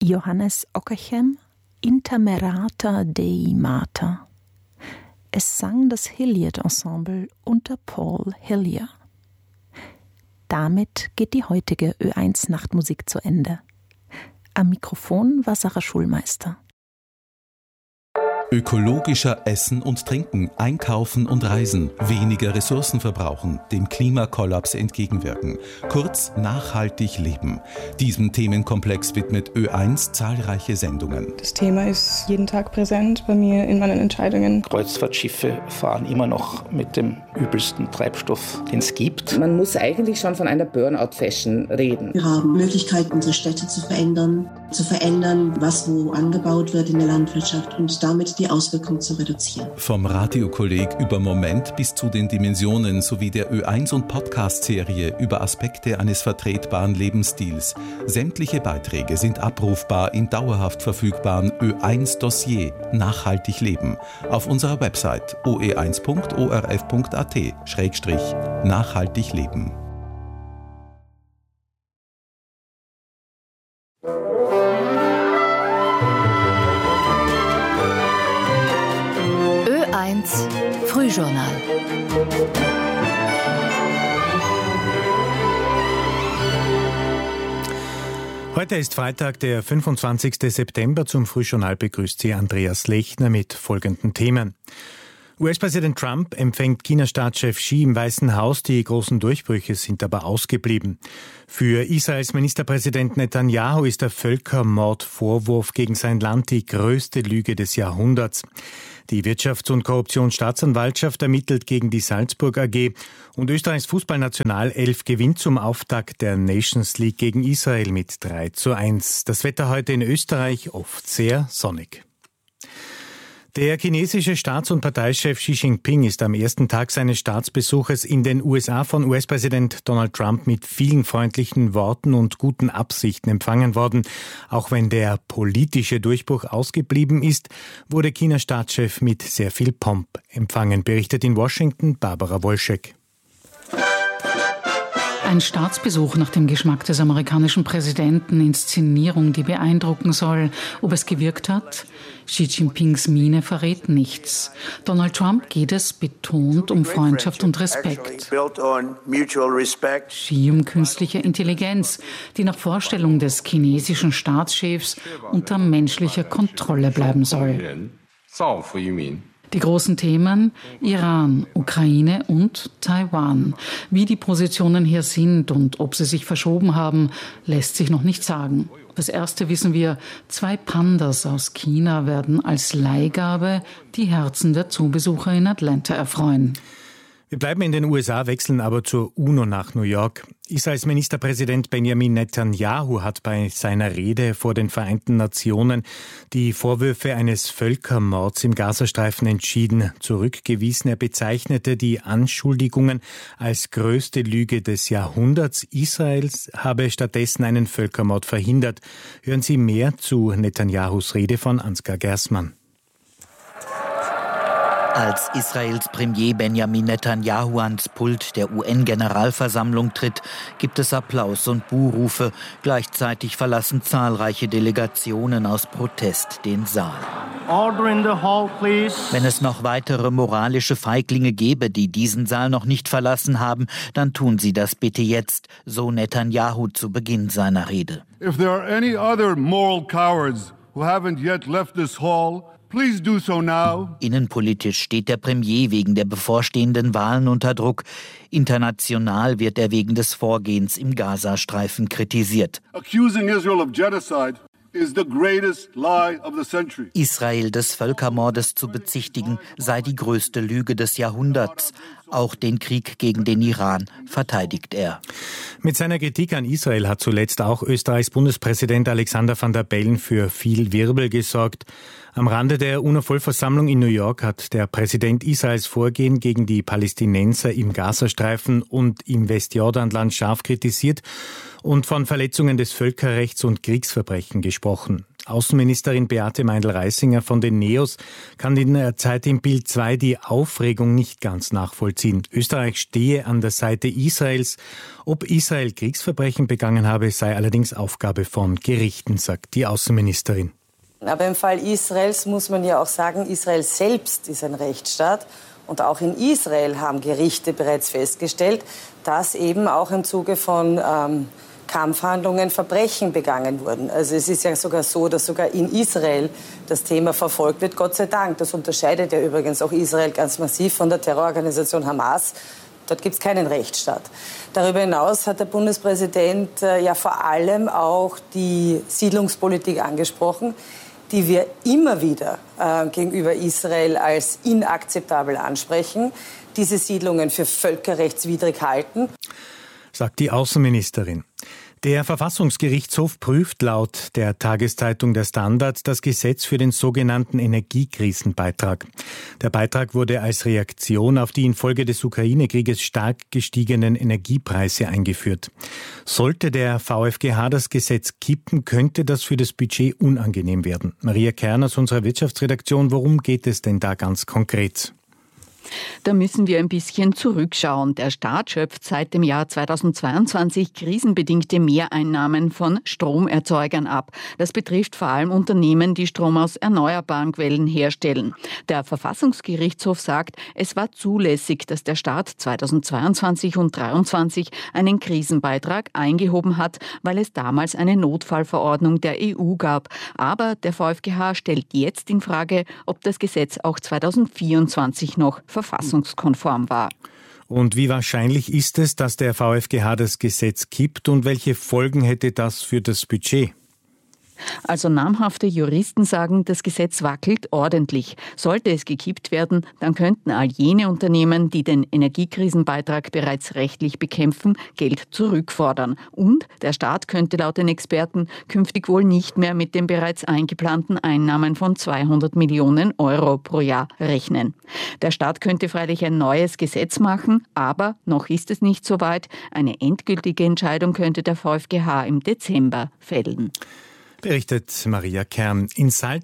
Johannes Ockerchem, Intermerata Dei Mater. Es sang das Hilliard-Ensemble unter Paul Hillier. Damit geht die heutige Ö1 Nachtmusik zu Ende. Am Mikrofon war Sarah Schulmeister. Ökologischer Essen und Trinken, Einkaufen und Reisen, weniger Ressourcen verbrauchen, dem Klimakollaps entgegenwirken. Kurz, nachhaltig leben. Diesem Themenkomplex widmet Ö1 zahlreiche Sendungen. Das Thema ist jeden Tag präsent bei mir in meinen Entscheidungen. Kreuzfahrtschiffe fahren immer noch mit dem übelsten Treibstoff, den es gibt. Man muss eigentlich schon von einer Burnout-Fashion reden. Wir haben Möglichkeiten, unsere Städte zu verändern, was wo angebaut wird in der Landwirtschaft und damit die Auswirkungen zu reduzieren. Vom Radiokolleg über Moment bis zu den Dimensionen sowie der Ö1 und Podcast-Serie über Aspekte eines vertretbaren Lebensstils. Sämtliche Beiträge sind abrufbar im dauerhaft verfügbaren Ö1-Dossier Nachhaltig leben auf unserer Website oe1.orf.at/nachhaltig leben. Ö1 Frühjournal. Heute ist Freitag, der 25. September. Zum Frühjournal begrüßt Sie Andreas Lechner mit folgenden Themen. US-Präsident Trump empfängt China-Staatschef Xi im Weißen Haus. Die großen Durchbrüche sind aber ausgeblieben. Für Israels Ministerpräsident Netanyahu ist der Völkermordvorwurf gegen sein Land die größte Lüge des Jahrhunderts. Die Wirtschafts- und Korruptionsstaatsanwaltschaft ermittelt gegen die Salzburg AG und Österreichs Fußballnationalelf gewinnt zum Auftakt der Nations League gegen Israel mit 3:1. Das Wetter heute in Österreich oft sehr sonnig. Der chinesische Staats- und Parteichef Xi Jinping ist am ersten Tag seines Staatsbesuches in den USA von US-Präsident Donald Trump mit vielen freundlichen Worten und guten Absichten empfangen worden. Auch wenn der politische Durchbruch ausgeblieben ist, wurde Chinas Staatschef mit sehr viel Pomp empfangen, berichtet in Washington Barbara Wolschek. Ein Staatsbesuch nach dem Geschmack des amerikanischen Präsidenten, Inszenierung, die beeindrucken soll. Ob es gewirkt hat? Xi Jinpings Miene verrät nichts. Donald Trump geht es betont um Freundschaft und Respekt. Xi um künstliche Intelligenz, die nach Vorstellung des chinesischen Staatschefs unter menschlicher Kontrolle bleiben soll. Die großen Themen Iran, Ukraine und Taiwan. Wie die Positionen hier sind und ob sie sich verschoben haben, lässt sich noch nicht sagen. Das Erste wissen wir, 2 Pandas aus China werden als Leihgabe die Herzen der Zoobesucher in Atlanta erfreuen. Wir bleiben in den USA, wechseln aber zur UNO nach New York. Israels Ministerpräsident Benjamin Netanyahu hat bei seiner Rede vor den Vereinten Nationen die Vorwürfe eines Völkermords im Gazastreifen entschieden zurückgewiesen. Er bezeichnete die Anschuldigungen als größte Lüge des Jahrhunderts. Israel habe stattdessen einen Völkermord verhindert. Hören Sie mehr zu Netanyahus Rede von Ansgar Gersmann. Als Israels Premier Benjamin Netanyahu ans Pult der UN-Generalversammlung tritt, gibt es Applaus und Buhrufe. Gleichzeitig verlassen zahlreiche Delegationen aus Protest den Saal. Order in the hall, please. Wenn es noch weitere moralische Feiglinge gäbe, die diesen Saal noch nicht verlassen haben, dann tun sie das bitte jetzt, so Netanyahu zu Beginn seiner Rede. If there are any other moral cowards who haven't yet left this hall, please do so now. Innenpolitisch steht der Premier wegen der bevorstehenden Wahlen unter Druck. International wird er wegen des Vorgehens im Gazastreifen kritisiert. Accusing Israel of genocide is the greatest lie of the century. Israel des Völkermordes zu bezichtigen, sei die größte Lüge des Jahrhunderts. Auch den Krieg gegen den Iran verteidigt er. Mit seiner Kritik an Israel hat zuletzt auch Österreichs Bundespräsident Alexander Van der Bellen für viel Wirbel gesorgt. Am Rande der UNO-Vollversammlung in New York hat der Präsident Israels Vorgehen gegen die Palästinenser im Gazastreifen und im Westjordanland scharf kritisiert und von Verletzungen des Völkerrechts und Kriegsverbrechen gesprochen. Außenministerin Beate Meindl-Reisinger von den NEOS kann in der Zeit im Bild 2 die Aufregung nicht ganz nachvollziehen. Österreich stehe an der Seite Israels. Ob Israel Kriegsverbrechen begangen habe, sei allerdings Aufgabe von Gerichten, sagt die Außenministerin. Aber im Fall Israels muss man ja auch sagen, Israel selbst ist ein Rechtsstaat. Und auch in Israel haben Gerichte bereits festgestellt, dass eben auch im Zuge von Kampfhandlungen Verbrechen begangen wurden. Also es ist ja sogar so, dass sogar in Israel das Thema verfolgt wird, Gott sei Dank. Das unterscheidet ja übrigens auch Israel ganz massiv von der Terrororganisation Hamas. Dort gibt es keinen Rechtsstaat. Darüber hinaus hat der Bundespräsident ja vor allem auch die Siedlungspolitik angesprochen, die wir immer wieder gegenüber Israel als inakzeptabel ansprechen, diese Siedlungen für völkerrechtswidrig halten, sagt die Außenministerin. Der Verfassungsgerichtshof prüft laut der Tageszeitung Der Standard das Gesetz für den sogenannten Energiekrisenbeitrag. Der Beitrag wurde als Reaktion auf die infolge des Ukraine-Krieges stark gestiegenen Energiepreise eingeführt. Sollte der VfGH das Gesetz kippen, könnte das für das Budget unangenehm werden. Maria Kern aus unserer Wirtschaftsredaktion, worum geht es denn da ganz konkret? Da müssen wir ein bisschen zurückschauen. Der Staat schöpft seit dem Jahr 2022 krisenbedingte Mehreinnahmen von Stromerzeugern ab. Das betrifft vor allem Unternehmen, die Strom aus erneuerbaren Quellen herstellen. Der Verfassungsgerichtshof sagt, es war zulässig, dass der Staat 2022 und 2023 einen Krisenbeitrag eingehoben hat, weil es damals eine Notfallverordnung der EU gab. Aber der VfGH stellt jetzt in Frage, ob das Gesetz auch 2024 noch verfassungskonform war. Und wie wahrscheinlich ist es, dass der VfGH das Gesetz kippt und welche Folgen hätte das für das Budget? Also namhafte Juristen sagen, das Gesetz wackelt ordentlich. Sollte es gekippt werden, dann könnten all jene Unternehmen, die den Energiekrisenbeitrag bereits rechtlich bekämpfen, Geld zurückfordern. Und der Staat könnte laut den Experten künftig wohl nicht mehr mit den bereits eingeplanten Einnahmen von 200 Millionen Euro pro Jahr rechnen. Der Staat könnte freilich ein neues Gesetz machen, aber noch ist es nicht so weit. Eine endgültige Entscheidung könnte der VfGH im Dezember fällen. Berichtet Maria Kern. In